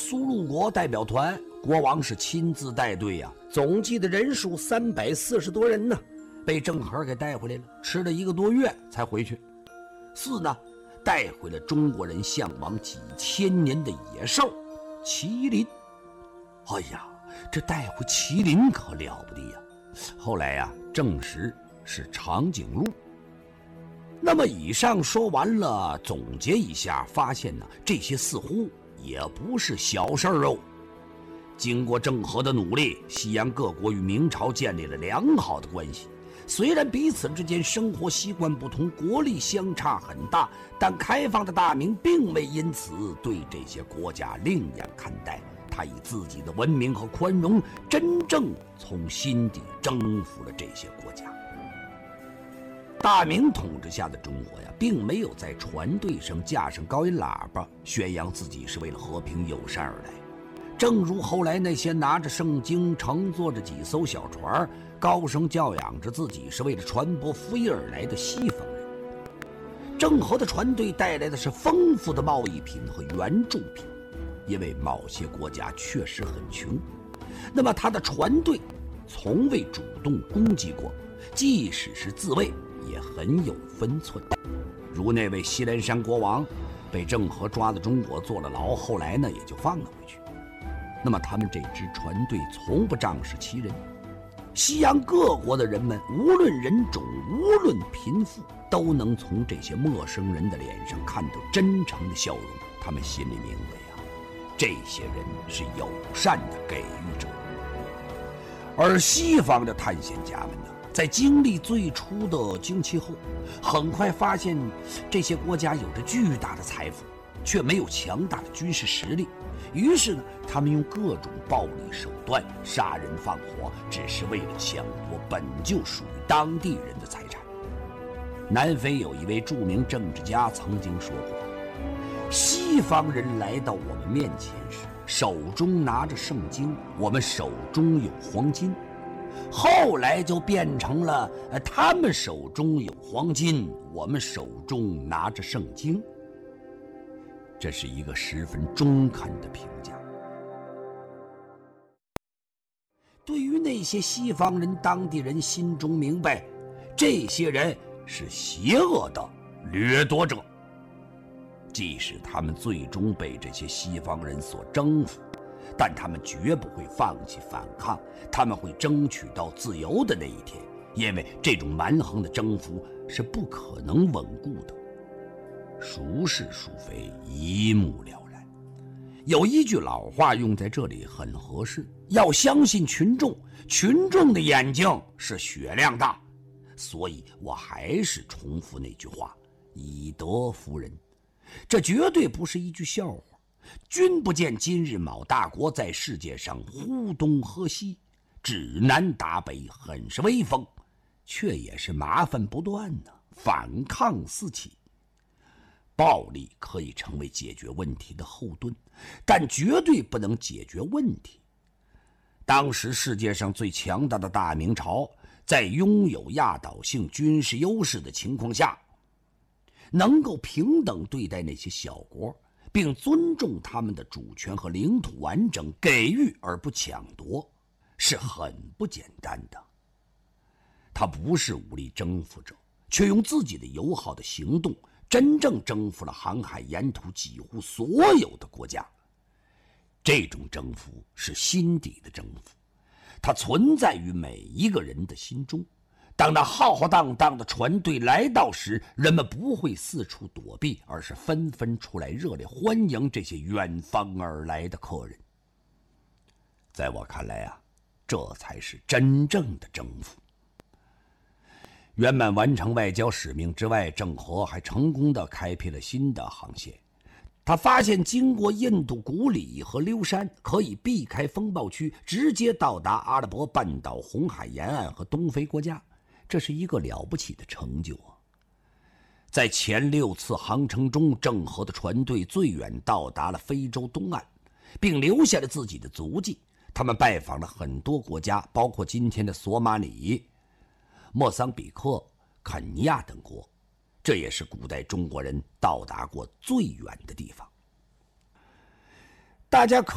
苏禄国代表团，国王是亲自带队呀，总计的人数340多人呢，被郑和给带回来了，吃了1个多月才回去。4呢，带回了中国人向往几千年的野兽麒麟。哎呀，这带回麒麟可了不得呀！后来呀，证实是长颈鹿。那么以上说完了，总结一下，发现呢，这些似乎也不是小事儿哦。经过郑和的努力，西洋各国与明朝建立了良好的关系。虽然彼此之间生活习惯不同，国力相差很大，但开放的大明并未因此对这些国家另眼看待。他以自己的文明和宽容，真正从心底征服了这些国家。大明统治下的中国呀，并没有在船队上架上高音喇叭，宣扬自己是为了和平友善而来。正如后来那些拿着圣经、乘坐着几艘小船，高声教养着自己是为了传播福音而来的西方人。郑和的船队带来的是丰富的贸易品和援助品，因为某些国家确实很穷，那么他的船队从未主动攻击过，即使是自卫也很有分寸。如那位西兰山国王被郑和抓到中国坐了牢，后来呢也就放了回去。那么他们这支船队从不仗势欺人，西洋各国的人们无论人种无论贫富，都能从这些陌生人的脸上看到真诚的笑容。他们心里明白这些人是友善的给予者。而西方的探险家们呢，在经历最初的惊奇后，很快发现这些国家有着巨大的财富，却没有强大的军事实力。于是呢，他们用各种暴力手段杀人放火，只是为了抢夺本就属于当地人的财产。南非有一位著名政治家曾经说过，西方人来到我们面前时，手中拿着圣经，我们手中有黄金。后来就变成了他们手中有黄金，我们手中拿着圣经。这是一个十分中肯的评价。对于那些西方人，当地人心中明白，这些人是邪恶的掠夺者。即使他们最终被这些西方人所征服，但他们绝不会放弃反抗，他们会争取到自由的那一天，因为这种蛮横的征服是不可能稳固的。孰是孰非，一目了然。有一句老话用在这里很合适，要相信群众，群众的眼睛是雪亮的。所以我还是重复那句话，以德服人。这绝对不是一句笑话。君不见今日某大国在世界上呼东喝西，指南打北，很是威风，却也是麻烦不断呢，反抗四起。暴力可以成为解决问题的后盾，但绝对不能解决问题。当时世界上最强大的大明朝，在拥有压倒性军事优势的情况下，能够平等对待那些小国，并尊重他们的主权和领土完整，给予而不抢夺，是很不简单的。他不是武力征服者，却用自己的友好的行动真正征服了航海沿途几乎所有的国家。这种征服是心底的征服，它存在于每一个人的心中。当那浩浩荡荡的船队来到时，人们不会四处躲避，而是纷纷出来热烈欢迎这些远方而来的客人。在我看来这才是真正的征服。圆满完成外交使命之外，郑和还成功地开辟了新的航线。他发现经过印度古里和溜山，可以避开风暴区，直接到达阿拉伯半岛、红海沿岸和东非国家。这是一个了不起的成就啊！在前6次航程中，郑和的船队最远到达了非洲东岸，并留下了自己的足迹。他们拜访了很多国家，包括今天的索马里、莫桑比克、肯尼亚等国，这也是古代中国人到达过最远的地方。大家可